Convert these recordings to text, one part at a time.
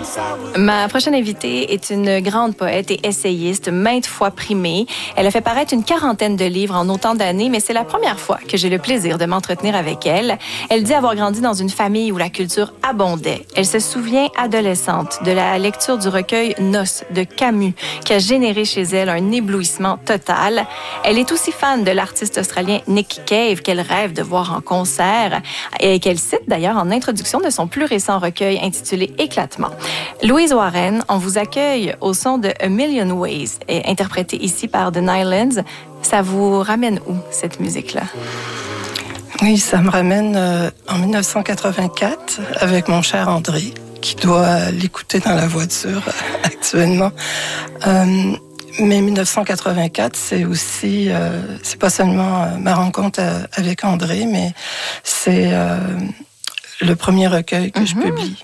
Ma prochaine invitée est une grande poète et essayiste, maintes fois primée. Elle a fait paraître une quarantaine de livres en autant d'années, mais c'est la première fois que j'ai le plaisir de m'entretenir avec elle. Elle dit avoir grandi dans une famille où la culture abondait. Elle se souvient, adolescente, de la lecture du recueil Noces de Camus, qui a généré chez elle un éblouissement total. Elle est aussi fan de l'artiste australien Nick Cave, qu'elle rêve de voir en concert et qu'elle cite d'ailleurs en introduction de son plus récent recueil intitulé Éclatement. Louise Warren, on vous accueille au son de A Million Ways, interprétée ici par The Nylons. Ça vous ramène où, cette musique-là? Oui, ça me ramène en 1984 avec mon cher André, qui doit l'écouter dans la voiture actuellement. Mais 1984, c'est aussi, c'est pas seulement ma rencontre avec André, mais c'est le premier recueil que je publie.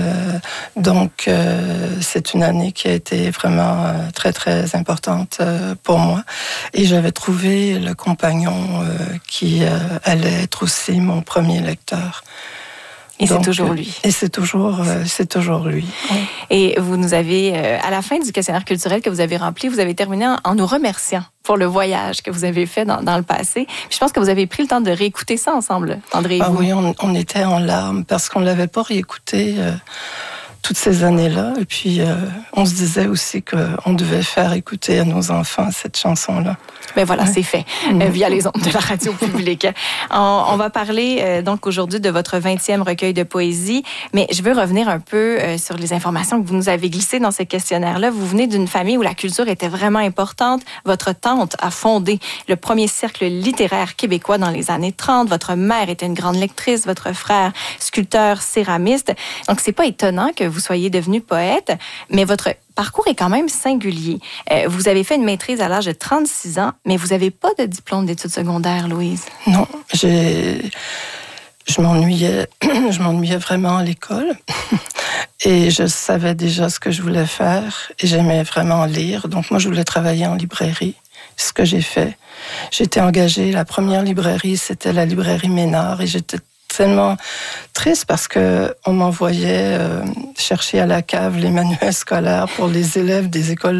Donc, c'est une année qui a été vraiment très, très importante pour moi. Et j'avais trouvé le compagnon qui allait être aussi mon premier lecteur. Et donc, c'est toujours lui. Et c'est toujours lui. Oui. Et vous nous avez, à la fin du questionnaire culturel que vous avez rempli, vous avez terminé en nous remerciant pour le voyage que vous avez fait dans le passé. Puis je pense que vous avez pris le temps de réécouter ça ensemble, André et vous. Oui, on était en larmes parce qu'on ne l'avait pas réécouté toutes ces années-là. Et puis, on se disait aussi qu'on devait faire écouter à nos enfants cette chanson-là. Ben voilà, ouais. C'est fait via les ondes de la radio publique. On va parler donc aujourd'hui de votre 20e recueil de poésie, mais je veux revenir un peu sur les informations que vous nous avez glissées dans ce questionnaire-là. Vous venez d'une famille où la culture était vraiment importante. Votre tante a fondé le premier cercle littéraire québécois dans les années 30. Votre mère était une grande lectrice, votre frère sculpteur, céramiste. Donc, c'est pas étonnant que vous soyez devenu poète, mais votre parcours est quand même singulier. Vous avez fait une maîtrise à l'âge de 36 ans, mais vous n'avez pas de diplôme d'études secondaires, Louise. Non, je m'ennuyais vraiment à l'école. Et je savais déjà ce que je voulais faire. Et j'aimais vraiment lire. Donc moi, je voulais travailler en librairie. C'est ce que j'ai fait. J'ai été engagée. La première librairie, c'était la librairie Ménard. Et j'étais tellement triste parce que on m'envoyait chercher à la cave les manuels scolaires pour les élèves des écoles